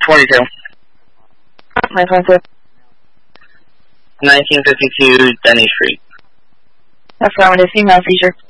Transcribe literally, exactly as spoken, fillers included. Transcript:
twenty-two. nine twenty-two. nineteen fifty-two Denny Street. Affirmative, female seizure.